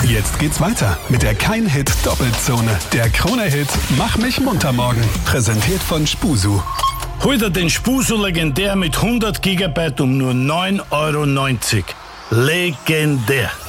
Jetzt geht's weiter mit der Kein-Hit-Doppelzone. Der Krone-Hit Mach mich munter morgen. Präsentiert von Spusu. Hol dir den Spusu legendär mit 100 GB um nur 9,90 €. Legendär.